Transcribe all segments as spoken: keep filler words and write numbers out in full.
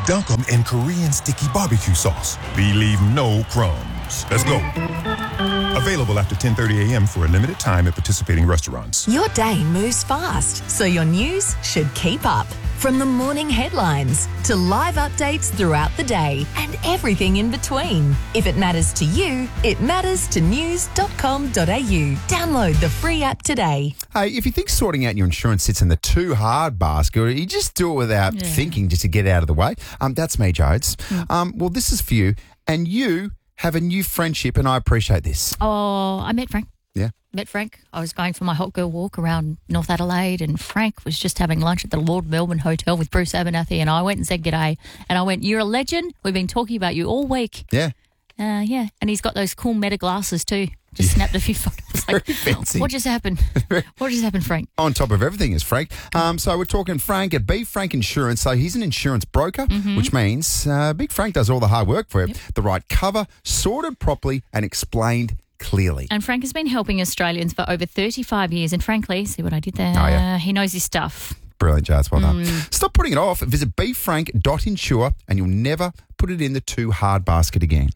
Dunk them in Korean sticky barbecue sauce. We leave no crumbs. Let's go. Available after ten thirty a.m. for a limited time at participating restaurants. Your day moves fast, so your news should keep up. From the morning headlines to live updates throughout the day and everything in between. If it matters to you, it matters to news dot com dot a u. Download the free app today. Hey, if you think sorting out your insurance sits in the too hard basket, or you just do it without Yeah. thinking just to get out of the way, um, that's me, Jodes. Mm. Um, well, this is for you, and you have a new friendship, and I appreciate this. Oh, I met Frank. Yeah. Met Frank. I was going for my hot girl walk around North Adelaide, and Frank was just having lunch at the Lord Melbourne Hotel with Bruce Abernathy, and I went and said g'day. And I went, "You're a legend. We've been talking about you all week." Yeah. Uh, yeah. And he's got those cool meta glasses too. Just Yeah. snapped a few photos. Like, Very fancy. what just happened? What just happened, Frank? On top of everything is Frank. Um, so we're talking Frank at B Frank Insurance. So he's an insurance broker, Mm-hmm. which means uh, Big Frank does all the hard work for you. The right cover, sorted properly and explained clearly. And Frank has been helping Australians for over thirty-five years. And frankly, see what I did there? Oh, yeah. He knows his stuff. Brilliant, Jazz. Well done. Mm. Stop putting it off. Visit b frank dot insure and you'll never put it in the too hard basket again.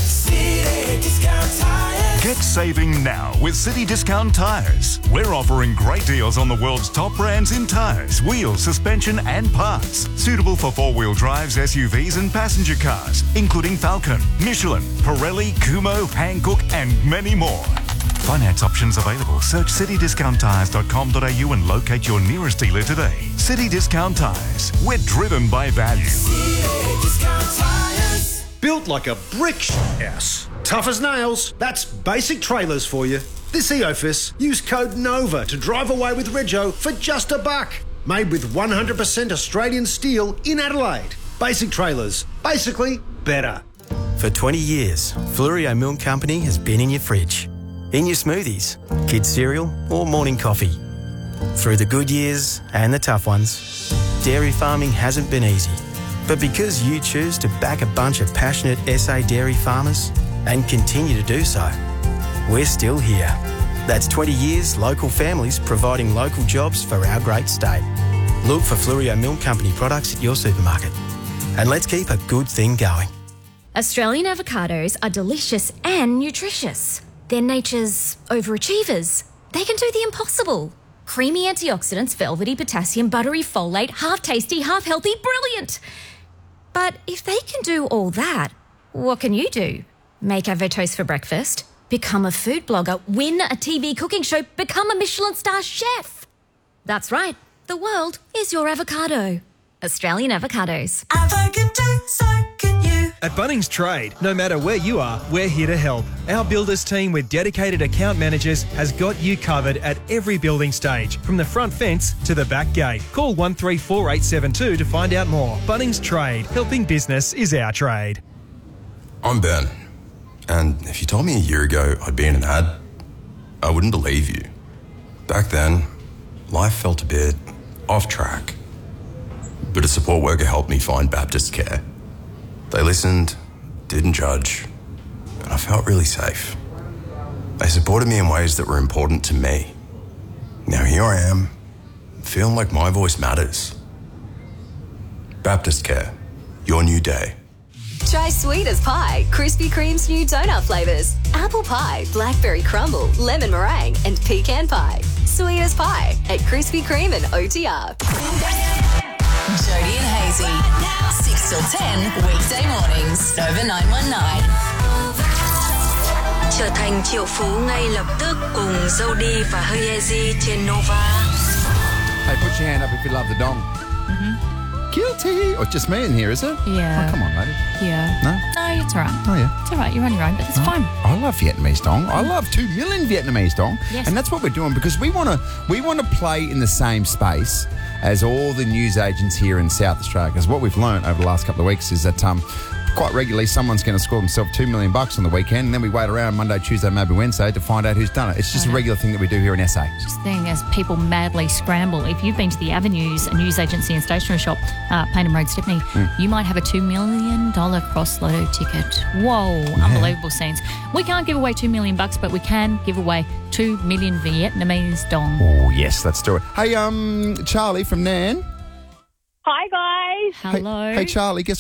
Get saving now with City Discount Tyres. We're offering great deals on the world's top brands in tyres, wheels, suspension and parts. Suitable for four-wheel drives, S U Vs and passenger cars, including Falcon, Michelin, Pirelli, Kumho, Hankook and many more. Finance options available. Search city discount tyres dot com dot a u and locate your nearest dealer today. City Discount Tyres. We're driven by value. Built like a brick house. Tough as nails. That's Basic Trailers for you. This Eofus, use code NOVA to drive away with Rego for just a buck. Made with one hundred percent Australian steel in Adelaide. Basic Trailers. Basically better. For twenty years, Flurio Milk Company has been in your fridge, in your smoothies, kids' cereal or morning coffee. Through the good years and the tough ones, dairy farming hasn't been easy. But because you choose to back a bunch of passionate S A dairy farmers and continue to do so, we're still here. That's twenty years local families providing local jobs for our great state. Look for Flurio Milk Company products at your supermarket. And let's keep a good thing going. Australian avocados are delicious and nutritious. They're nature's overachievers. They can do the impossible. Creamy antioxidants, velvety potassium, buttery folate, half tasty, half healthy, brilliant. But if they can do all that, what can you do? Make avo toast for breakfast? Become a food blogger? Win a T V cooking show? Become a Michelin star chef? That's right. The world is your avocado. Australian avocados. Avocado, so can you. At Bunnings Trade, no matter where you are, we're here to help. Our builders team with dedicated account managers has got you covered at every building stage, from the front fence to the back gate. Call one three four eight seven two to find out more. Bunnings Trade, helping business is our trade. I'm Ben, and if you told me a year ago I'd be in an ad, I wouldn't believe you. Back then, life felt a bit off track. But a support worker helped me find Baptist Care. They listened, didn't judge, and I felt really safe. They supported me in ways that were important to me. Now here I am, feeling like my voice matters. Baptist Care, your new day. Try sweet as pie, Krispy Kreme's new donut flavours. Apple pie, blackberry crumble, lemon meringue, and pecan pie. Sweet as pie at Krispy Kreme and O T R. Jody and Hazy, six till ten, weekday mornings, Nova nine one nine. Trở thành triệu phú ngay lập tức cùng Jody và Hơi Hazy trên Nova. Hey, put your hand up if you love the dong. Mm-hmm. Guilty. Or just me in here, is it? Yeah. Oh, come on, lady. Yeah. No? No, it's all right. Oh, yeah. It's all right. You're on your own, but it's Oh, fine. I love Vietnamese dong. I love two million Vietnamese dong. Yes. And that's what we're doing because we want to we want to play in the same space as all the news agents here in South Australia. Because what we've learned over the last couple of weeks is that um, quite regularly someone's going to score themselves two million bucks on the weekend, and then we wait around Monday, Tuesday, maybe Wednesday to find out who's done it. It's just a regular thing that we do here in S A. Just thing as people madly scramble. If you've been to the Avenues, a news agency and stationery shop, uh, Paynham Road, Stepney, Mm. you might have a two million dollars cross lotto ticket. Whoa, unbelievable scenes. We can't give away two million bucks, but we can give away two million Vietnamese dong. Oh, yes, let's do it. Hey, um, Charlie from Nan. Hi, guys. Hello. Hey, hey Charlie, guess